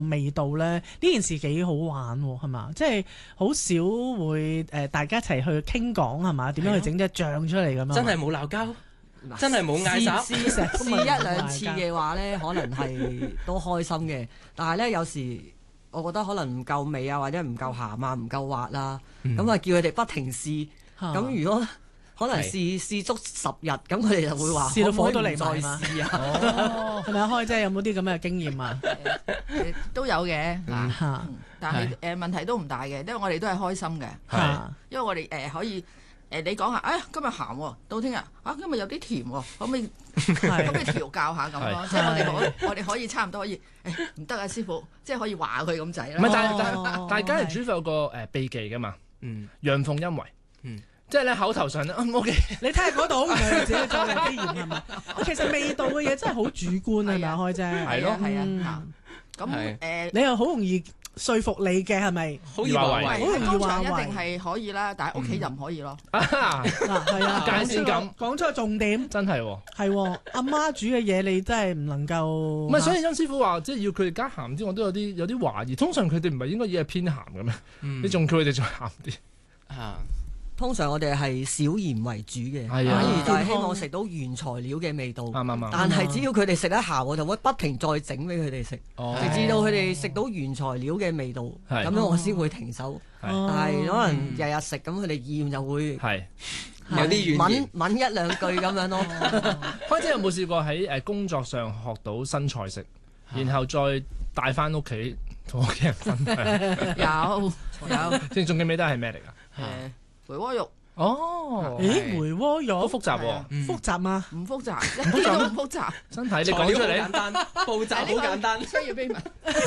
味道咧，呢件事幾好玩喎，係嘛？即係好少會大家一齊去傾講係嘛？點樣去整隻醬出嚟咁樣？ 真係冇鬧交，真係冇嗌交。 試一兩次嘅話咧，可能係都開心嘅。但係咧，有時我覺得可能唔夠味啊，或者唔夠鹹啊，唔夠滑啦，咁啊叫佢哋不停試。咁如果可能試足10日，咁佢哋就會話試到火都嚟再試啊！ 哦，係咪開姐有冇啲咁嘅經驗啊？ 都有嘅嚇，但係問題都唔大嘅，因為我哋都係開心嘅，因為我哋可以你講下，哎呀今日鹹喎，到聽日今日有啲甜喎，可唔可以調教下咁咯？即係我哋可以差唔多可以，唔得啊師傅，即係可以話佢咁滯啦。 唔係，但係家人煮飯有個秘技㗎嘛，陽奉陰違。即係咧口頭上咧，OK， 你睇下嗰度，唔係自己再嚟經驗係嘛？其實味道嘅嘢真係好主觀係咪啊？開姐係咯， 係啊，咁你又好容易說服你嘅係咪？ 好易話為， 好容易話為。 當場一定係可以啦，但係屋企就唔可以咯。 係啊， 界線咁講出個重點， 真係喎。 係阿媽煮嘅嘢，你真係唔能夠。 唔係，所以殷師傅話，即係要佢哋加鹹啲，我都有啲懷疑。通常佢哋唔係應該已係偏鹹嘅咩？你仲叫佢哋再鹹啲啊？ 通常我哋係少鹽為主嘅，反而就係希望食到原材料嘅味道。但係只要佢哋食得鹹，我就會不停再整俾佢哋食，直至到佢哋食到原材料嘅味道，咁樣我先會停手。但係可能日日食，咁佢哋厭就會有啲問一兩句咁樣咯。 開姐有冇試過喺工作上學到新菜式，然後再帶翻屋企同屋企人分享？ 有。 即係仲記唔記得係咩嚟㗎？ 回鍋肉哦， 咦，回鍋肉好複雜喎， 複雜嗎？ 唔複雜，一啲都唔複雜。 真係你講出嚟， 簡單，步驟好簡單， 需要秘密，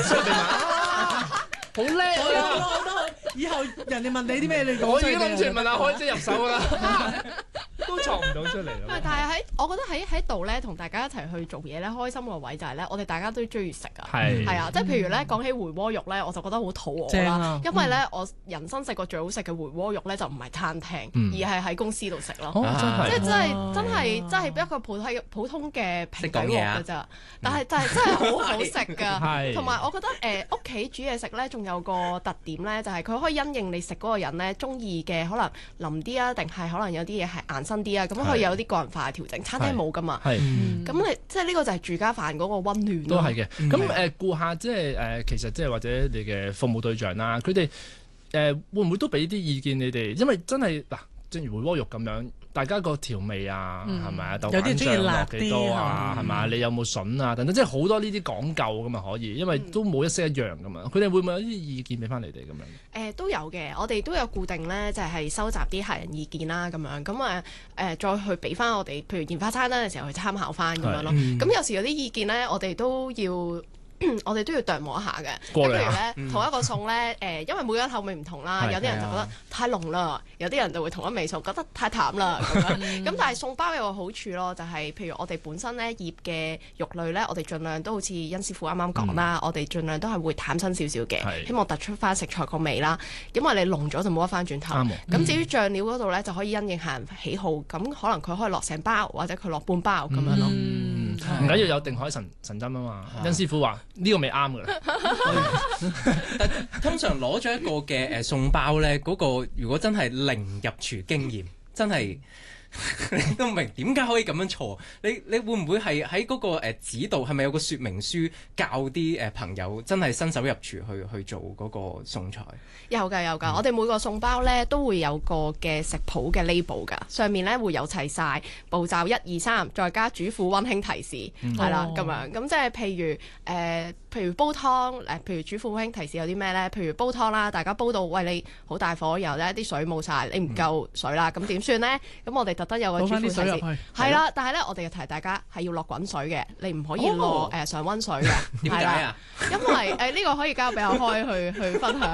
好叻啊！ 以後人哋問你啲咩，你講。 我已經諗住問阿開姐入手㗎啦，都藏唔到出嚟。 但係我覺得喺度咧，同大家一齊去做嘢咧，開心個位就係咧，我哋大家都中意食啊。係啊，即係譬如咧，講起回鍋肉咧，我就覺得好肚餓啦。因為咧，我人生食過最好食嘅回鍋肉咧，就唔係餐廳，而係喺公司度食咯。即係真係一個普通嘅平底鑊㗎咋。但係真係好好食㗎。同埋我覺得屋企煮嘢食咧，仲有個特點咧，就係佢可以因應你食嗰個人咧中意嘅，可能腍啲啊，定係可能有啲嘢係硬身啲啊，咁佢有啲個人化嘅調整，餐廳冇噶嘛。咁你即係呢個就係住家飯嗰個溫暖。 都係嘅。咁顧客即係其實即係或者你嘅服務對象啦，佢哋會唔會都俾啲意見你哋？因為真係嗱，正如回鍋肉咁樣。大家個調味啊，係咪啊？豆瓣醬落幾多啊？係咪？你有冇筍啊？等等，即係好多呢啲講究噶嘛，可以，因為都冇一式一樣噶嘛。佢哋會唔會有啲意見俾翻你哋咁樣？ 都有嘅，我哋都有固定咧，就係收集啲客人意見啦，咁樣咁再去俾翻我哋，譬如研發餐單嘅時候去參考翻咁樣咯。咁有時有啲意見咧，我哋都要琢磨一下嘅。譬如咧，同一個餸咧，因為每個人口味唔同啦，有啲人就覺得太濃啦，有啲人就會同一味餸覺得太淡啦咁樣。咁但係餸包有個好處咯，就係譬如我哋本身咧醃嘅肉類咧，我哋盡量都好似殷師傅啱啱講啦，我哋盡量都係會淡身少少嘅，希望突出翻食材個味啦。因為你濃咗就冇得翻轉頭。咁至於醬料嗰度咧，就可以因應客人喜好，咁可能佢可以落成包或者佢落半包咁樣咯。 唔緊要有定海神針啊嘛，殷師傅話呢個味啱㗎啦。 但通常攞咗一個嘅餸包咧，嗰個如果真係零入廚經驗，真係你都唔明點解可以咁樣錯？你會唔會係喺嗰個指導係咪有個說明書教啲朋友真係新手入廚去做嗰個餸菜？有㗎，我哋每個餸包咧都會有個嘅食譜嘅 label 㗎，上面咧會有齊晒步驟1、2、3，再加主婦溫馨提示，係啦咁樣。咁即係譬如煲湯，譬如主婦溫馨提示有啲咩咧？譬如煲湯啦，大家煲到喂你好大火，然後咧啲水冇晒，你唔夠水啦，咁點算咧？咁我哋特登有個主婦提示，係啦，但係咧我哋要提大家係要落滾水嘅，你唔可以落常溫水嘅。點解啊？因為呢個可以交俾阿開去分享下。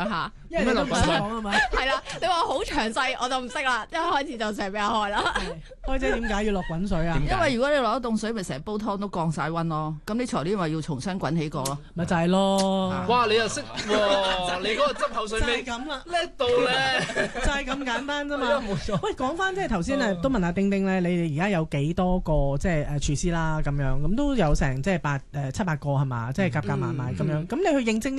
因為你都唔識講啊嘛。 係啦，你話好詳細我就唔識啦，一開始就成日俾我開啦。 開姐點解要落滾水啊？ 因為如果你落咗凍水，咪成煲湯都降晒溫咯。咁啲材料咪要重新滾起過咯。 咪就係咯。 哇！你又識喎，你嗰個執口水味咁啦， 叻到咧， 就係咁簡單啫嘛。 冇錯。 喂，講翻即係頭先都問下丁丁咧，你哋而家有幾多個即係廚師啦咁樣，咁都有成即係7、8個係嘛？即係夾埋咁樣。咁你去應徵